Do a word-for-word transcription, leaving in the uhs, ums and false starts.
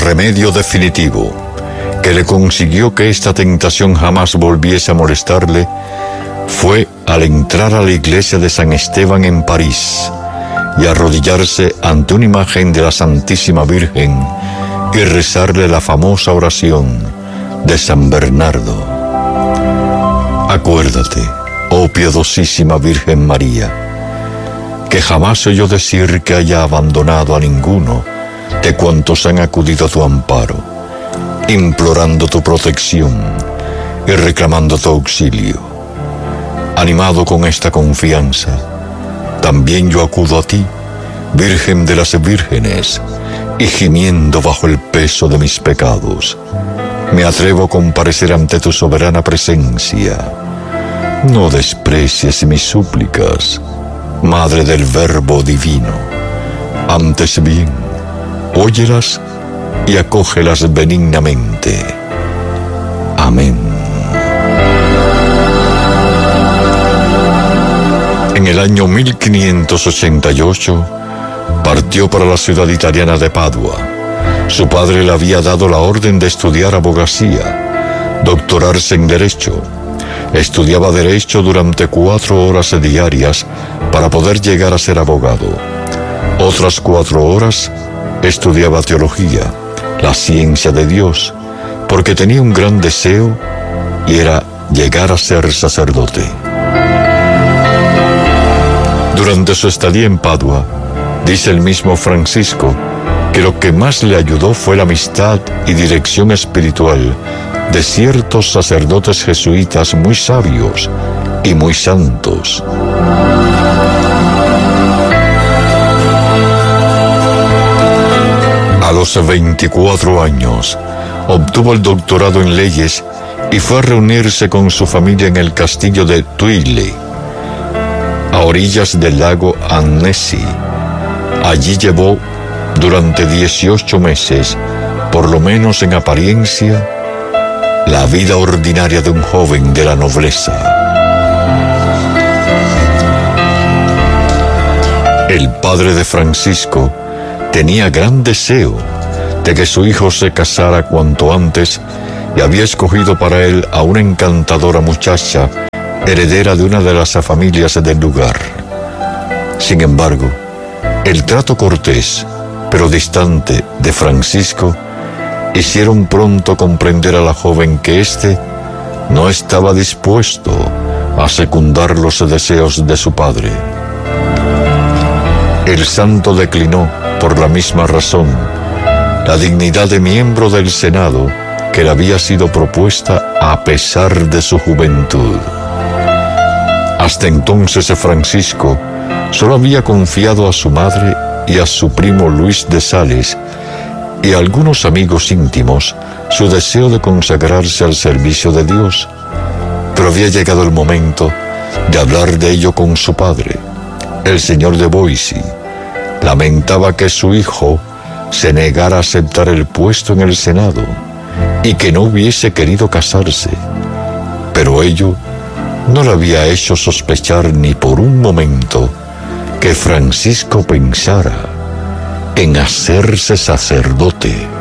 remedio definitivo que le consiguió que esta tentación jamás volviese a molestarle fue al entrar a la iglesia de San Esteban en París y arrodillarse ante una imagen de la Santísima Virgen y rezarle la famosa oración de San Bernardo. Acuérdate, oh piadosísima Virgen María, que jamás oyó decir que haya abandonado a ninguno de cuantos han acudido a tu amparo, implorando tu protección y reclamando tu auxilio. Animado con esta confianza, también yo acudo a ti, Virgen de las Vírgenes, y gimiendo bajo el peso de mis pecados, me atrevo a comparecer ante tu soberana presencia. No desprecies mis súplicas, Madre del Verbo Divino. Antes bien, óyelas y acógelas benignamente. Amén. En el año mil quinientos ochenta y ocho, partió para la ciudad italiana de Padua. Su padre le había dado la orden de estudiar abogacía, doctorarse en Derecho. Estudiaba Derecho durante cuatro horas diarias para poder llegar a ser abogado. Otras cuatro horas estudiaba Teología, la ciencia de Dios, porque tenía un gran deseo y era llegar a ser sacerdote. Durante su estadía en Padua, dice el mismo Francisco que lo que más le ayudó fue la amistad y dirección espiritual de ciertos sacerdotes jesuitas muy sabios y muy santos. A los veinticuatro años, obtuvo el doctorado en leyes y fue a reunirse con su familia en el castillo de Tuile, a orillas del lago Annecy. Allí llevó durante dieciocho meses, por lo menos en apariencia, la vida ordinaria de un joven de la nobleza. El padre de Francisco tenía gran deseo de que su hijo se casara cuanto antes y había escogido para él a una encantadora muchacha, heredera de una de las familias del lugar. Sin embargo, el trato cortés, pero distante, de Francisco hicieron pronto comprender a la joven que éste no estaba dispuesto a secundar los deseos de su padre. El santo declinó, por la misma razón, la dignidad de miembro del Senado que le había sido propuesta a pesar de su juventud. Hasta entonces Francisco solo había confiado a su madre y a su primo Luis de Sales y a algunos amigos íntimos su deseo de consagrarse al servicio de Dios, pero había llegado el momento de hablar de ello con su padre. El señor de Boissy lamentaba que su hijo se negara a aceptar el puesto en el Senado y que no hubiese querido casarse, pero ello no le había hecho sospechar ni por un momento que Francisco pensara en hacerse sacerdote.